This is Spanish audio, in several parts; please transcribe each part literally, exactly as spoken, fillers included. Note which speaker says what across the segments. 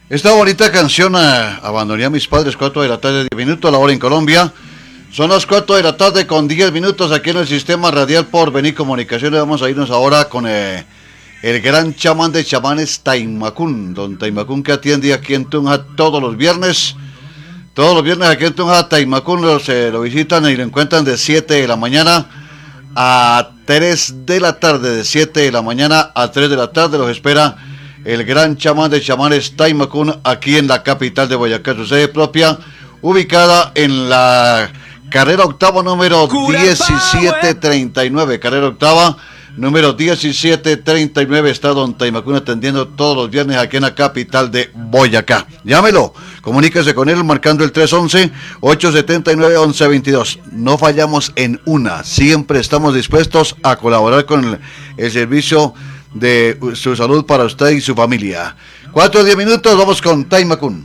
Speaker 1: Esta bonita canción, eh, abandoné a mis padres, cuatro de la tarde, diez minutos, la hora en Colombia. Son las cuatro de la tarde con diez minutos aquí en el sistema radial por Venir Comunicaciones. Vamos a irnos ahora con eh, el gran chamán de chamanes, Taimacún. Don Taimacún, que atiende aquí en Tunja todos los viernes. Todos los viernes aquí en Tunja, Taimacún los, eh, lo visitan y lo encuentran de siete de la mañana a tres de la tarde. De siete de la mañana a tres de la tarde los espera el gran chamán de chamanes, Taimacún, aquí en la capital de Boyacá. Su sede propia, ubicada en la carrera octava número diecisiete treinta y nueve. Carrera octava número diecisiete treinta y nueve. Está don Taimacún atendiendo todos los viernes aquí en la capital de Boyacá. Llámelo, comuníquese con él marcando el tres once, ocho setenta y nueve, once veintidós. No fallamos en una, siempre estamos dispuestos a colaborar con el, el servicio de su salud para usted y su familia. Cuatro o diez minutos, vamos con Taimacún.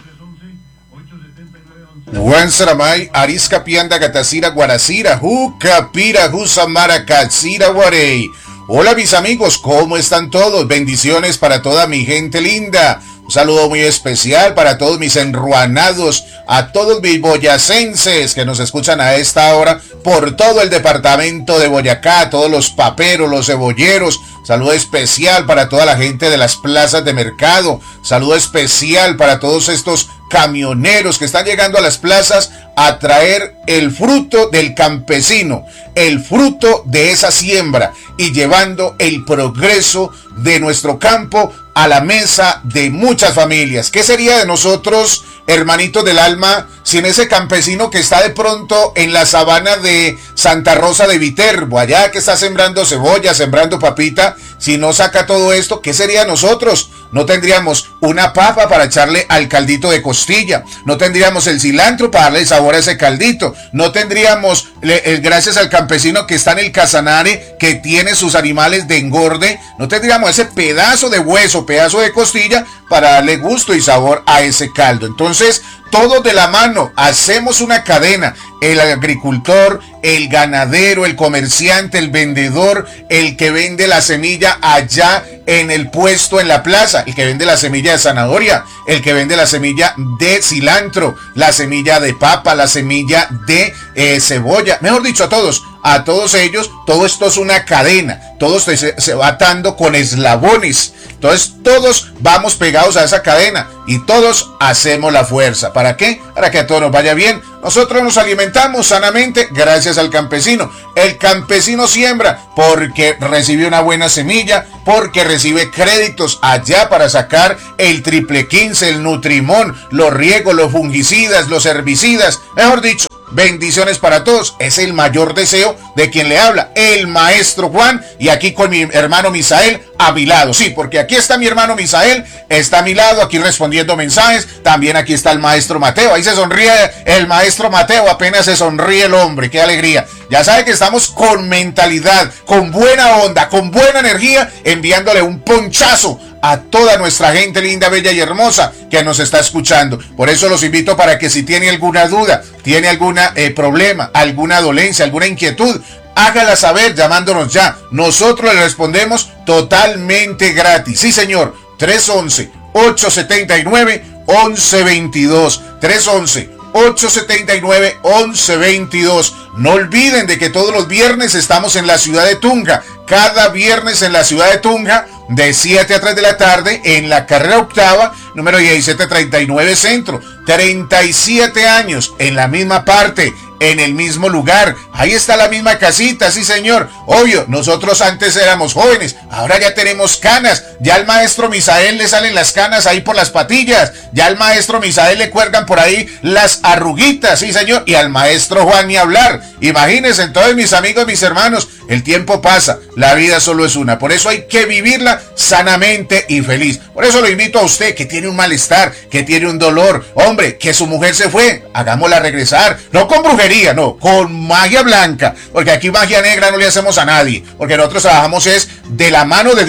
Speaker 2: Juan Saramay, Arisca Pianda Gatacira Guaracira, Jucapira, Jusamara Cachira Guarey. Hola mis amigos, ¿cómo están todos? Bendiciones para toda mi gente linda. Un saludo muy especial para todos mis enruanados, a todos mis boyacenses que nos escuchan a esta hora por todo el departamento de Boyacá, todos los paperos, los cebolleros. Saludo especial para toda la gente de las plazas de mercado. Saludo especial para todos estos camioneros que están llegando a las plazas a traer el fruto del campesino, el fruto de esa siembra y llevando el progreso de nuestro campo a la mesa de muchas familias. ¿Qué sería de nosotros, hermanitos del alma, sin ese campesino que está de pronto en la sabana de Santa Rosa de Viterbo, allá que está sembrando cebolla, sembrando papita? Si no saca todo esto, ¿qué sería de nosotros? No tendríamos una papa para echarle al caldito de costilla, no tendríamos el cilantro para darle sabor a ese caldito, no tendríamos, eh, gracias al campesino que está en el Casanare, que tiene sus animales de engorde, no tendríamos ese pedazo de hueso, pedazo de costilla para darle gusto y sabor a ese caldo. Entonces, todos de la mano, hacemos una cadena, el agricultor, el ganadero, el comerciante, el vendedor, el que vende la semilla allá en el puesto en la plaza, el que vende la semilla de zanahoria, el que vende la semilla de cilantro, la semilla de papa, la semilla de eh, cebolla, mejor dicho, a todos, a todos ellos, todo esto es una cadena, todos se, se va atando con eslabones, entonces todos vamos pegados a esa cadena y todos hacemos la fuerza. ¿Para qué? Para que a todos nos vaya bien. Nosotros nos alimentamos sanamente gracias al campesino. El campesino siembra porque recibe una buena semilla, porque recibe créditos allá para sacar el triple quince, el Nutrimón, los riegos, los fungicidas, los herbicidas, mejor dicho. Bendiciones para todos, es el mayor deseo de quien le habla, el maestro Juan, y aquí con mi hermano Misael a mi lado. Sí, porque aquí está mi hermano Misael, está a mi lado, aquí respondiendo mensajes. También aquí está el maestro Mateo, ahí se sonríe el maestro Mateo, apenas se sonríe el hombre, qué alegría. Ya sabe que estamos con mentalidad, con buena onda, con buena energía, enviándole un ponchazo a toda nuestra gente linda, bella y hermosa que nos está escuchando. Por eso los invito para que si tiene alguna duda, tiene algún eh, problema, alguna dolencia, alguna inquietud, hágala saber llamándonos ya. Nosotros le respondemos totalmente gratis. Sí, señor. tres once, ocho setenta y nueve, once veintidós. tres once, ocho setenta y nueve, once veintidós. No olviden de que todos los viernes estamos en la ciudad de Tunja. Cada viernes en la ciudad de Tunja, de siete a tres de la tarde, en la carrera octava, número diecisiete treinta y nueve Centro. treinta y siete años en la misma parte, en el mismo lugar. Ahí está la misma casita, sí señor. Obvio, nosotros antes éramos jóvenes, ahora ya tenemos canas. Ya al maestro Misael le salen las canas ahí por las patillas. Ya al maestro Misael le cuelgan por ahí las arruguitas, sí señor. Y al maestro Juan ni hablar. Imagínense entonces, mis amigos, mis hermanos, el tiempo pasa, la vida solo es una. Por eso hay que vivirla sanamente y feliz. Por eso lo invito a usted que tiene un malestar, que tiene un dolor. Hombre, que su mujer se fue, hagámosla regresar. No con brujería, no, con magia blanca. Porque aquí magia negra no le hacemos a nadie. Porque nosotros trabajamos es de la mano de Dios,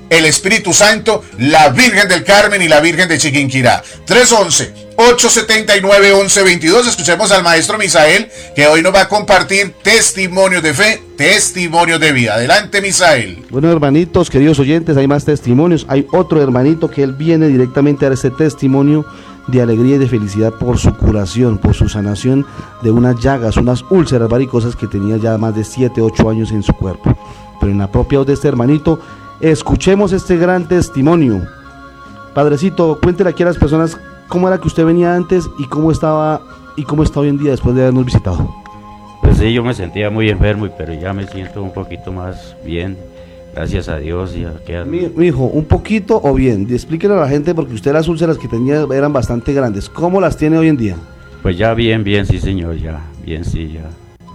Speaker 2: el Espíritu Santo, la Virgen del Carmen y la Virgen de Chiquinquirá. tres once, ocho setenta y nueve, once veintidós. Escuchemos al maestro Misael, que hoy nos va a compartir testimonios de fe, testimonios de vida. Adelante, Misael.
Speaker 3: Bueno, hermanitos, queridos oyentes, hay más testimonios. Hay otro hermanito que él viene directamente a dar este testimonio de alegría y de felicidad por su curación, por su sanación de unas llagas, unas úlceras varicosas que tenía ya más de siete, ocho años en su cuerpo. Pero en la propia voz de este hermanito, escuchemos este gran testimonio. Padrecito, cuéntele aquí a las personas cómo era que usted venía antes y cómo estaba y cómo está hoy en día después de habernos visitado.
Speaker 4: Pues sí, yo me sentía muy enfermo, pero ya me siento un poquito más bien, gracias a Dios. Ya queda...
Speaker 3: mi, mi hijo, un poquito o bien, explíquele a la gente, porque usted las úlceras que tenía eran bastante grandes, ¿cómo las tiene hoy en día?
Speaker 4: Pues ya bien, bien, sí señor, ya, bien, sí, ya.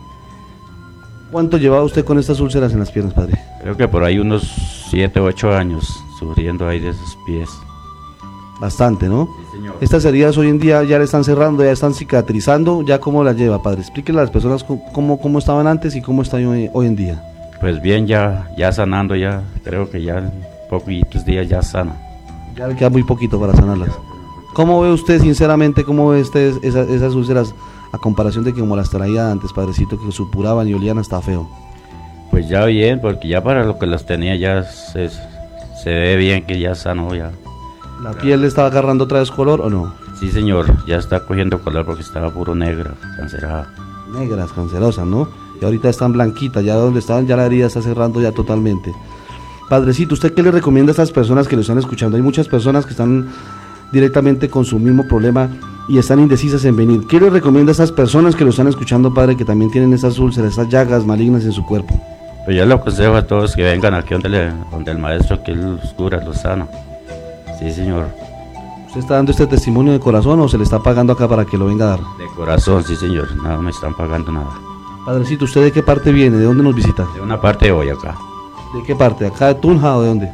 Speaker 3: ¿Cuánto llevaba usted con estas úlceras en las piernas, padre?
Speaker 4: Creo que por ahí unos siete o ocho años sufriendo ahí de esos pies.
Speaker 3: Bastante, ¿no?
Speaker 4: Sí, señor.
Speaker 3: Estas heridas hoy en día ya le están cerrando, ya están cicatrizando, ¿ya cómo las lleva, padre? Explíquele a las personas cómo, cómo estaban antes y cómo están hoy, hoy en día.
Speaker 4: Pues bien, ya, ya sanando, ya, creo que ya en poquitos días ya sana.
Speaker 3: Ya le queda muy poquito para sanarlas. ¿Cómo ve usted, sinceramente, cómo ve usted esas, esas úlceras a comparación de que como las traía antes, padrecito, que supuraban y olían hasta feo?
Speaker 4: Pues ya bien, porque ya para lo que las tenía ya se, se ve bien que ya sanó ya.
Speaker 3: ¿La piel le estaba agarrando otra vez color o no?
Speaker 4: Sí señor, ya está cogiendo color porque estaba puro negra, cancerada.
Speaker 3: Negras, cancerosas, ¿no? Y ahorita están blanquitas, ya donde estaban ya la herida está cerrando ya totalmente. Padrecito, ¿usted qué le recomienda a estas personas que lo están escuchando? Hay muchas personas que están directamente con su mismo problema y están indecisas en venir. ¿Qué le recomienda a estas personas que lo están escuchando, padre, que también tienen esas úlceras, esas llagas malignas en su cuerpo?
Speaker 4: Pues yo le aconsejo a todos que vengan aquí donde, le, donde el maestro, que él los cura, los sana. Sí señor.
Speaker 3: ¿Usted está dando este testimonio de corazón o se le está pagando acá para que lo venga a dar?
Speaker 4: De corazón, sí señor, nada me están pagando nada.
Speaker 3: Padrecito, ¿usted de qué parte viene? ¿De dónde nos visita?
Speaker 4: De una parte de Boyacá.
Speaker 3: ¿De qué parte? ¿Acá de Tunja o de dónde?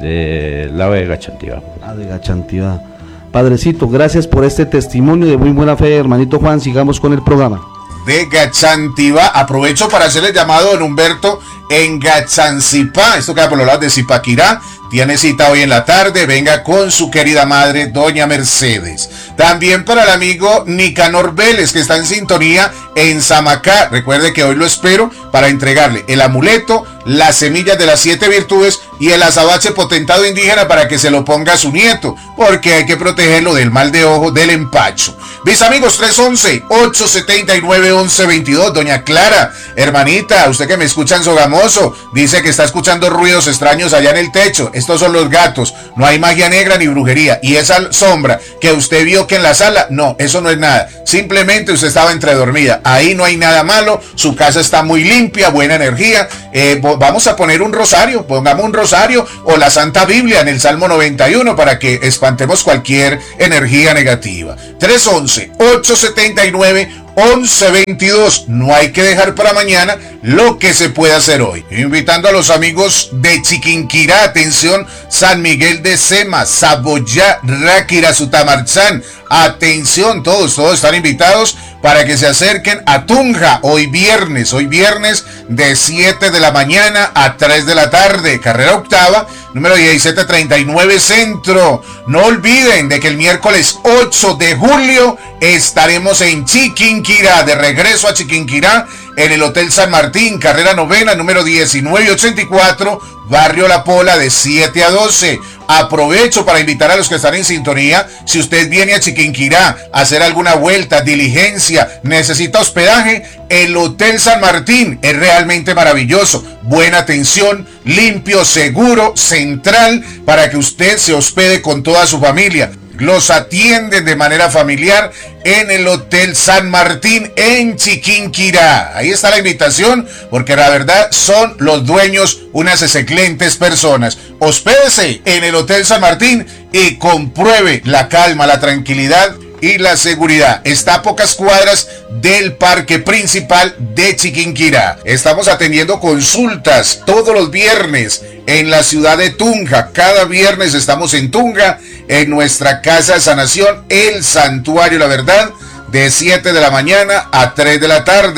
Speaker 4: De la de Gachantiva.
Speaker 3: Ah, de Gachantiva. Padrecito, gracias por este testimonio de muy buena fe, hermanito Juan. Sigamos con el programa.
Speaker 2: De Gachantiva, aprovecho para hacerle llamado a don Humberto en Gachancipá, esto queda por los lados de Zipaquirá. Tiene cita hoy en la tarde, venga con su querida madre, doña Mercedes. También para el amigo Nicanor Vélez, que está en sintonía en Samacá. Recuerde que hoy lo espero para entregarle el amuleto, las semillas de las siete virtudes y el azabache potentado indígena para que se lo ponga a su nieto, porque hay que protegerlo del mal de ojo, del empacho. Mis amigos, tres once, ocho setenta y nueve, once veintidós. Doña Clara, hermanita, usted que me escucha en Sogamoso, dice que está escuchando ruidos extraños allá en el techo. Estos son los gatos, no hay magia negra ni brujería. Y esa sombra que usted vio que en la sala, no, eso no es nada. Simplemente usted estaba entredormida. Ahí no hay nada malo, su casa está muy limpia, buena energía. Eh, vamos a poner un rosario, pongamos un rosario o la Santa Biblia en el Salmo noventa y uno para que espantemos cualquier energía negativa. tres once, ocho setenta y nueve, once veintidós. No hay que dejar para mañana lo que se puede hacer hoy. Invitando a los amigos de Chiquinquirá, atención, San Miguel de Sema, Saboyá, Ráquira, Sutamarchán. Atención, todos, todos están invitados para que se acerquen a Tunja hoy viernes, hoy viernes de siete de la mañana a tres de la tarde, carrera octava, número diecisiete treinta y nueve Centro. No olviden de que el miércoles ocho de julio estaremos en Chiquinquirá, de regreso a Chiquinquirá, en el Hotel San Martín, carrera novena, número diecinueve ochenta y cuatro, Barrio La Pola, de siete a doce. Aprovecho para invitar a los que están en sintonía, si usted viene a Chiquinquirá a hacer alguna vuelta, diligencia, necesita hospedaje, el Hotel San Martín es realmente maravilloso. Buena atención, limpio, seguro, central, para que usted se hospede con toda su familia. Los atienden de manera familiar en el Hotel San Martín en Chiquinquirá. Ahí está la invitación, porque la verdad son los dueños unas excelentes personas. Hospédese en el Hotel San Martín y compruebe la calma, la tranquilidad y la seguridad. Está a pocas cuadras del parque principal de Chiquinquirá. Estamos atendiendo consultas todos los viernes en la ciudad de Tunja. Cada viernes estamos en Tunja, en nuestra casa de sanación, el Santuario La Verdad, de siete de la mañana a tres de la tarde.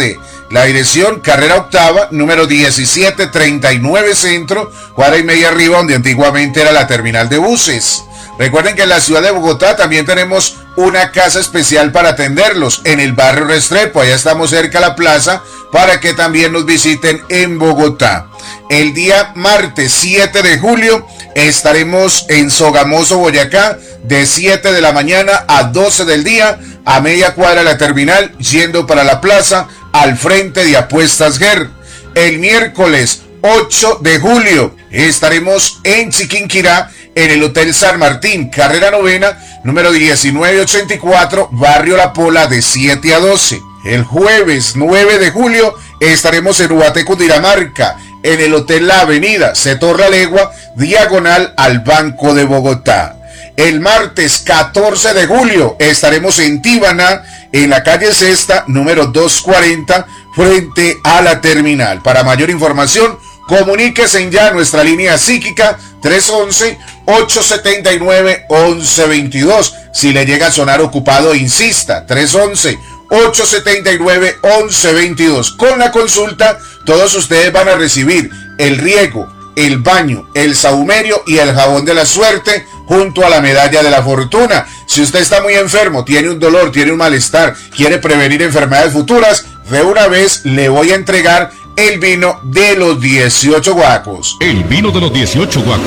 Speaker 2: La dirección, carrera octava, número diecisiete treinta y nueve Centro, cuadra y media arriba, donde antiguamente era la terminal de buses. Recuerden que en la ciudad de Bogotá también tenemos una casa especial para atenderlos en el barrio Restrepo. Allá estamos cerca a la plaza para que también nos visiten en Bogotá. El día martes siete de julio estaremos en Sogamoso, Boyacá, de siete de la mañana a doce del día, a media cuadra de la terminal, yendo para la plaza, al frente de Apuestas Ger. El miércoles ocho de julio estaremos en Chiquinquirá, en el Hotel San Martín, carrera novena, número diecinueve ochenta y cuatro, barrio La Pola, de siete a doce. El jueves nueve de julio estaremos en Ubaté, Cundinamarca, en el Hotel La Avenida, Sector La Legua, diagonal al Banco de Bogotá. El martes catorce de julio estaremos en Tíbana, en la calle Sexta, número doscientos cuarenta, frente a la terminal. Para mayor información, comuníquese ya a nuestra línea psíquica tres once, ocho setenta y nueve, once veintidós. Si le llega a sonar ocupado, insista, tres once, ocho setenta y nueve, once veintidós. Con la consulta, todos ustedes van a recibir el riego, el baño, el saumerio y el jabón de la suerte, junto a la medalla de la fortuna. Si usted está muy enfermo, tiene un dolor, tiene un malestar, quiere prevenir enfermedades futuras, de una vez le voy a entregar el vino de los dieciocho guacos.
Speaker 5: El vino de los dieciocho guacos.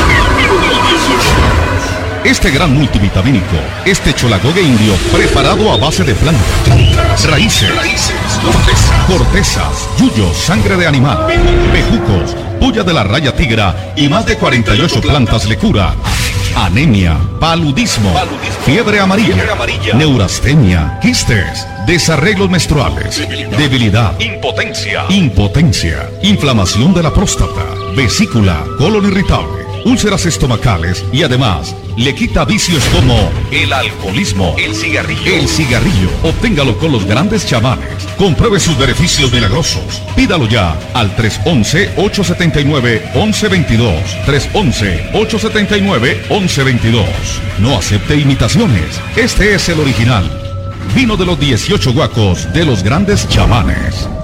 Speaker 5: Este gran multivitamínico, este cholagogue indio preparado a base de plantas, raíces, cortezas, yuyos, sangre de animal, bejucos, puya de la raya tigra y más de cuarenta y ocho plantas le cura. Anemia, paludismo, fiebre amarilla, neurastenia, quistes, desarreglos menstruales, debilidad, impotencia, impotencia, inflamación de la próstata, vesícula, colon irritable, úlceras estomacales y además le quita vicios como el alcoholismo, el cigarrillo. El cigarrillo, obténgalo con los grandes chamanes. Compruebe sus beneficios milagrosos. Pídalo ya al tres once, ocho setenta y nueve, once veintidós. tres once, ocho setenta y nueve, once veintidós. No acepte imitaciones. Este es el original. Vino de los dieciocho guacos de los grandes chamanes.